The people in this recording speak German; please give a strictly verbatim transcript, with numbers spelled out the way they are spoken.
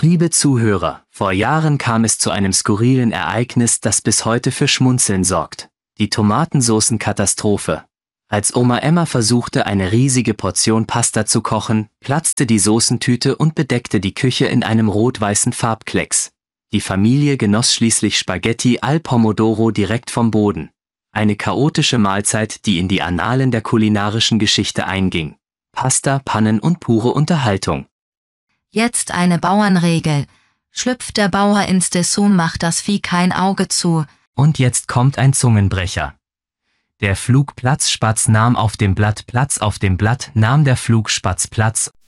Liebe Zuhörer, vor Jahren kam es zu einem skurrilen Ereignis, das bis heute für Schmunzeln sorgt. Die Tomatensoßenkatastrophe. Als Oma Emma versuchte, eine riesige Portion Pasta zu kochen, platzte die Soßentüte und bedeckte die Küche in einem rot-weißen Farbklecks. Die Familie genoss schließlich Spaghetti al Pomodoro direkt vom Boden. Eine chaotische Mahlzeit, die in die Annalen der kulinarischen Geschichte einging. Pasta, Pannen und pure Unterhaltung. Jetzt eine Bauernregel. Schlüpft der Bauer ins Dessous, macht das Vieh kein Auge zu. Und jetzt kommt ein Zungenbrecher. Der Flugplatzspatz nahm auf dem Blatt Platz, auf dem Blatt nahm der Flugspatz Platz.